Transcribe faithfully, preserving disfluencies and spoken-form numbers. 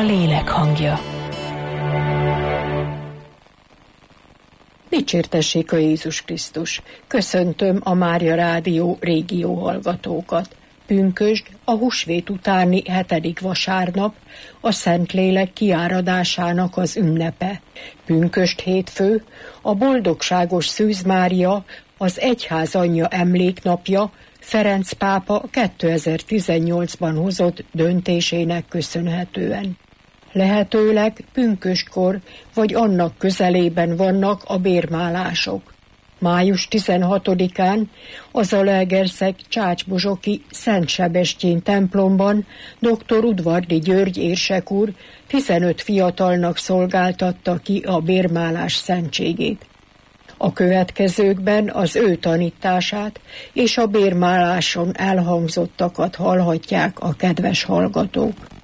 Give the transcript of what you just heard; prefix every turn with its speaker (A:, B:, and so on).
A: lélek hangja.
B: Dicsértessék a Jézus Krisztus! Köszöntöm a Mária Rádió régió hallgatókat. Pünkösd, a húsvét utáni hetedik vasárnap, a Szentlélek kiáradásának az ünnepe. Pünkösd hétfő, a boldogságos Szűz Mária, az egyház anyja emléknapja, Ferenc pápa kétezer-tizennyolcban hozott döntésének köszönhetően. Lehetőleg pünköstkor vagy annak közelében vannak a bérmálások. május tizenhatodikán a Zalaegerszeg Csácsbozsoki Szent Sebestyén templomban dr. Udvardi György érsek úr tizenöt fiatalnak szolgáltatta ki a bérmálás szentségét. A következőkben az ő tanítását és a bérmáláson elhangzottakat hallhatják a kedves hallgatók.